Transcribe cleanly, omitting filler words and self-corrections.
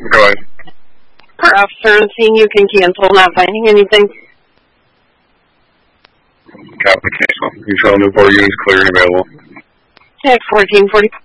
Go ahead. Per officer on scene, you can cancel, not finding anything. Captain cancel. You show Newport units clear and available. Tag 1440.